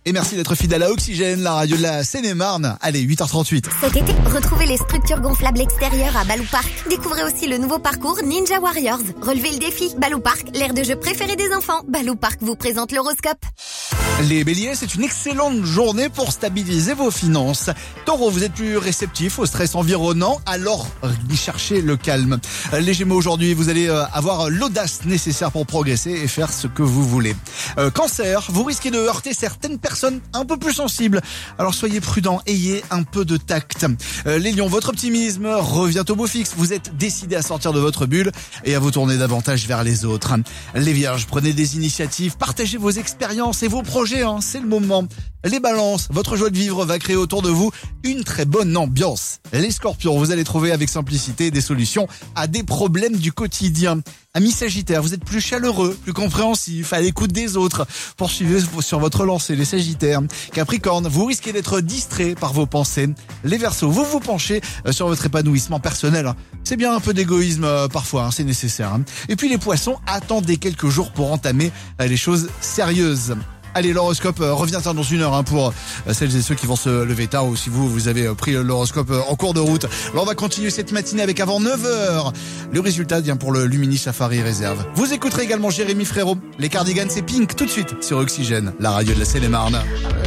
Et merci d'être fidèle à Oxygène, la radio de la Seine-et-Marne. Allez, 8h38. Cet été, retrouvez les structures gonflables extérieures à Balou Park. Découvrez aussi le nouveau parcours Ninja Warriors. Relevez le défi. Balou Park, l'aire de jeu préférée des enfants. Balou Park vous présente l'horoscope. Les béliers, c'est une excellente journée pour stabiliser vos finances. Taureau, vous êtes plus réceptif au stress environnant, alors cherchez le calme. Les gémeaux, aujourd'hui, vous allez avoir l'audace nécessaire pour progresser et faire ce que vous voulez. Cancer, vous risquez de heurter certaines personnes un peu plus sensibles. Alors soyez prudents, ayez un peu de tact. Les lions, votre optimisme revient au beau fixe. Vous êtes décidés à sortir de votre bulle et à vous tourner davantage vers les autres. Les vierges, prenez des initiatives, partagez vos expériences et vos projets, c'est le moment. Les balances, votre joie de vivre va créer autour de vous une très bonne ambiance. Les scorpions, vous allez trouver avec simplicité des solutions à des problèmes du quotidien. Amis sagittaires, vous êtes plus chaleureux, plus compréhensifs, à l'écoute des autres. Poursuivez sur votre lancée, les sagittaires. Capricorne, vous risquez d'être distrait par vos pensées. Les verseaux, vous vous penchez sur votre épanouissement personnel. C'est bien un peu d'égoïsme parfois, c'est nécessaire. Et puis les poissons, attendez quelques jours pour entamer les choses sérieuses. Allez, l'horoscope revient dans une heure pour celles et ceux qui vont se lever tard, ou si vous avez pris l'horoscope en cours de route. Alors on va continuer cette matinée avec avant 9h. Le résultat vient pour le Lumini Safari Réserve. Vous écouterez également Jérémy Frérot. Les Cardigans, c'est Pink tout de suite sur Oxygène, la radio de la Seine-et-Marne.